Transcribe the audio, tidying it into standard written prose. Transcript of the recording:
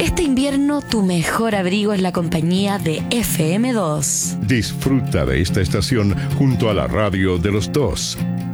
Este invierno tu mejor abrigo es la compañía de FM2. Disfruta de esta estación junto a la radio de los dos.